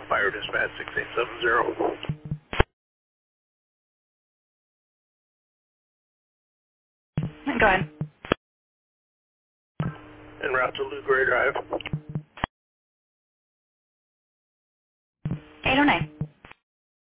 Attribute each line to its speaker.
Speaker 1: Fire Dispatch 6870.
Speaker 2: Go ahead.
Speaker 1: En route to Lou Gray Drive.